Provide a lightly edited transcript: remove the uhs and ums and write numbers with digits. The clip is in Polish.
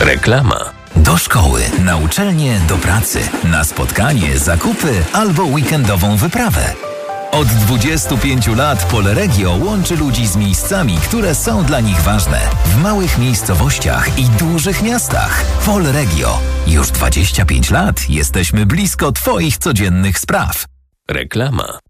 Reklama. Do szkoły, na uczelnię, do pracy, na spotkanie, zakupy albo weekendową wyprawę. Od 25 lat Polregio łączy ludzi z miejscami, które są dla nich ważne. W małych miejscowościach i dużych miastach. Polregio. Już 25 lat jesteśmy blisko Twoich codziennych spraw. Reklama.